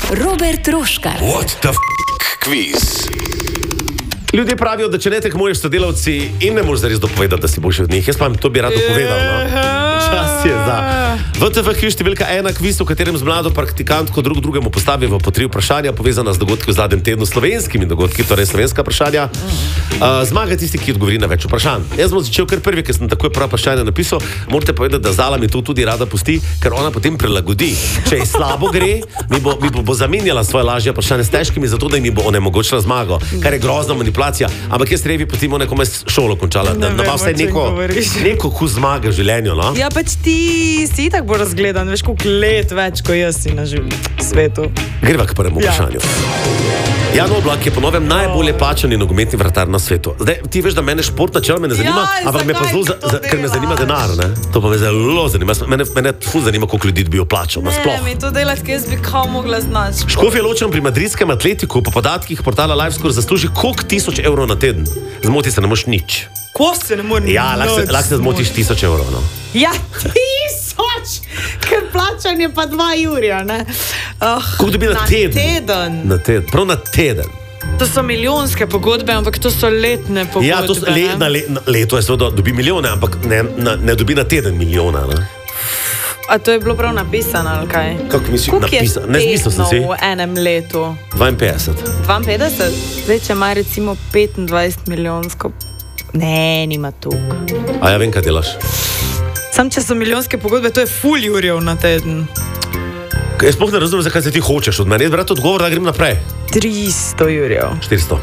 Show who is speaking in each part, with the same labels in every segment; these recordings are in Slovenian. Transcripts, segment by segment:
Speaker 1: Robert Roškar.
Speaker 2: What the quiz?
Speaker 3: Ljudje pravijo, da če ne tekmuješ s sodelavci in ne moreš zares dopovedati, da si boljši od njih. Jaz pa jim to bi rad dopovedal. No? Čas je za VTF kviz številka 1, kviz, v katerem z mlado praktikantko drugemu postavijo po 3 vprašanja, povezana z dogodki v zadnjem tednu, slovenskimi dogodki, torej slovenska vprašanja. Zmaga tisti, ki odgovori na več vprašanj. Jaz bom začel kar prvi, ker sem takoj prva vprašanja napisal. Morate povedati, da Zala mi to tudi rada pusti, ker ona potem prilagodi. Če je slabo gre, mi bo zamenjala svoje lažje vprašanje s težkimi, zato da mi bo onemogočila zmago, kar je grozna manipulacija. Ampak jaz revi potem nekome šolo končala, da ima vse neko kus zmage v življenju. No?
Speaker 4: Ja, pač ti si tako bolj razgledan, veš, koliko let več, ko jaz si na svetu.
Speaker 3: Greva k prvemu vprašanju. Jan Oblak je po novem najbolje plačani nogometni vratar na svetu. Zdaj, ti veš, da mene šport načelo me ne zanima, ampak me pa zelo, ker me zanima denar, ne? To pa me zelo zanima. Mene ful zanima, koliko ljudi dobijo plačo, nasploh.
Speaker 4: Ne, mi to delati, ker jaz bi kao mogla znati.
Speaker 3: Škofja Ločan pri madridskem Atletiku po podatkih portala LiveScore zasluži koliko 1000 evrov na teden. Zmoti se ne moš nič.
Speaker 4: Ko se ne more nič?
Speaker 3: Ja, lahko se zmotiš 1000 evrov, no.
Speaker 4: Ja, 1000! Ker plačanje pa 2 jurja, ne?
Speaker 3: Koliko dobi na teden? Na teden. Prav na teden.
Speaker 4: To so milijonske pogodbe, ampak to so letne pogodbe.
Speaker 3: Ja, to leto je seveda dobi milijone, ampak ne dobi na teden milijona, ne?
Speaker 4: A to je bilo prav napisano, ali kaj?
Speaker 3: Kako misliš napisano? Ne zmislil sem si.
Speaker 4: V enem letu?
Speaker 3: 52.
Speaker 4: 52? Zdaj, če ima recimo 25 milijonsko... Ne, nima toliko.
Speaker 3: A ja vem, kaj delaš.
Speaker 4: Sam, če so milijonske pogodbe, to je ful jurjev na teden.
Speaker 3: Jaz sploh ne razumem, zakaj se ti hočeš od mene. Jaz brati odgovor, da grem naprej.
Speaker 4: 300 jurjev.
Speaker 3: 400.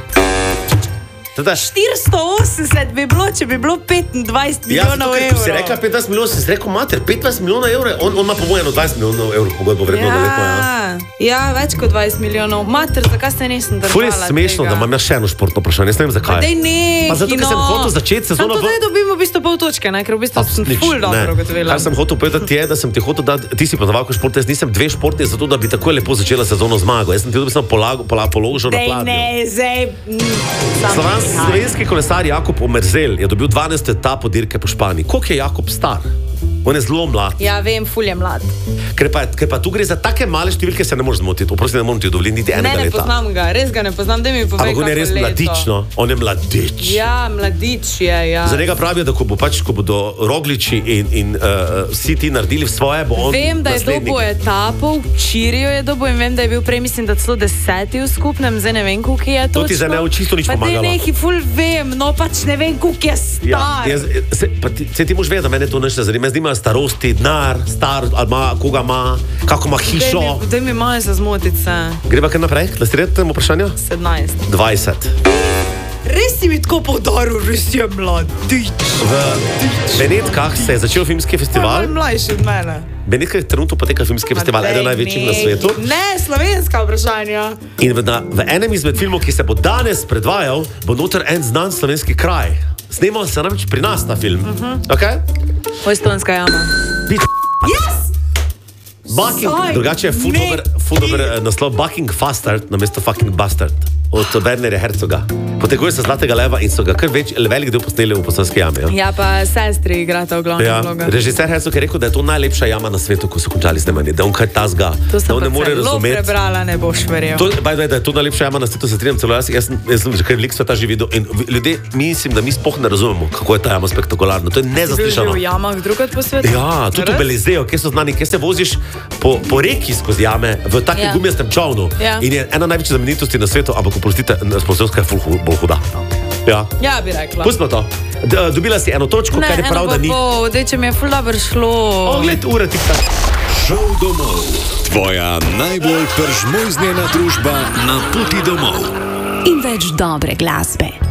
Speaker 4: 480 bi bilo, če bi bilo 25 milijonov evrov.
Speaker 3: Ja, si rekla 15 milijonov, si rekel, mater, 15 milijonov evrov, on ima po mojem 20 milijonov evrov pogodbo vredno na leto.
Speaker 4: Ja, več kot 20 milijonov. Mater, zakaj se nisem držala?
Speaker 3: Ful je smešno, da imam še eno športno vprašanje, jaz ne vem zakaj.
Speaker 4: Dej neki,
Speaker 3: pa zato, ker sem hotel začeti sezono...
Speaker 4: Sam to dobimo v bistvu pol točke, ne? Ker v bistvu sem ful dobro ugotovila.
Speaker 3: Kar sem hotel povedati je, da sem ti hotel dati, ti si poznavalko športa, jaz nisem 2 športni, zato da bi tako lepo začela sezono zmago. Jaz sem ti samo položil na pladnju. Slovenski kolesar Jakob Omerzel je dobil 12. etapo dirke po Španiji. Koliko je Jakob star? On je zelo mlad.
Speaker 4: Ja, vem, ful je mlad.
Speaker 3: Ker pa tu gre za take male številke, se ne moreš zmotiti. Oprosti, ne morem ti dovoliti niti enega leta.
Speaker 4: Ne poznam ga, res ga ne poznam, da mi povej, kako leto.
Speaker 3: Ampak on je res mladič, no? On je mladič.
Speaker 4: Ja, mladič je, ja.
Speaker 3: Za njega pravijo, da ko bodo Rogliči in vsi ti naredili svoje, bo on
Speaker 4: vem, da je dobil etapo, včeraj je dobil in vem, da je bil prej, mislim, da celo 10. v skupnem, zdaj ne vem, koliko je točno.
Speaker 3: To ti za ne čisto nič pomagalo.
Speaker 4: Pa te neki ful vem, no pač ne vem, koliko je star.
Speaker 3: Se ti moš vedeti, da mene to nič ne zanima. Zdaj ima starosti, denar, star, koga ima, kako ima hišo.
Speaker 4: Daj mi malo za zmotiti se.
Speaker 3: Greva kar naprej, da si redite vprašanja?
Speaker 4: 17.
Speaker 3: 20.
Speaker 4: Res si mi tako poudaril, res je mladič.
Speaker 3: V Benetkah se je začel filmski festival.
Speaker 4: On je mlajši od mene.
Speaker 3: V Benetkah trenutno poteka filmski festival, eden največjih na svetu.
Speaker 4: Ne, slovenska vprašanja.
Speaker 3: In v enem izmed filmov, ki se bo danes predvajal, bo noter en znan slovenski kraj. Snemal se namreč pri nas ta film. Okay?
Speaker 4: Postojnska jama. Yes!
Speaker 3: Drugače je ful dober naslov Bucking Bastard namesto Fucking Bastard od Wernerja Herzoga. Poteguje se Zlatega leva in so ga kar velik del posneli v Postojnski jami.
Speaker 4: Ja, pa sestri igrata v glavnem vlogu.
Speaker 3: Režiser Herzog je rekel, da je to najlepša jama na svetu, ko so končali snemanje. Da on kaj tazga, da on ne more razumeti.
Speaker 4: To sem prebrala, ne boš verjel.
Speaker 3: Da je to najlepša jama na svetu, se strinjam celo jaz sem že kar velik sveta že videl in ljudje, mislim, da mi sploh ne razumemo, kako je ta jama spektakularna. To je nezaslišano.
Speaker 4: V jamah drugod po svetu?
Speaker 3: Ja, tudi v Belizeju, kjer so znani, kjer se voziš po reki skozi jame v takem gumijastem čovnu. In je ena največjih znamenitosti na svetu, ampak oprostite, Postojnska je ful bolj huda.
Speaker 4: Ja, bi rekla.
Speaker 3: Pustimo to. Dobila si eno točko, kar je prav, da ni.
Speaker 4: Ne, dej, če mi je ful dobro šlo.
Speaker 3: Ogled, ura tik-tak.
Speaker 2: Šov domov. Tvoja najbolj peržmojznjena družba na poti domov.
Speaker 1: In več dobre glasbe.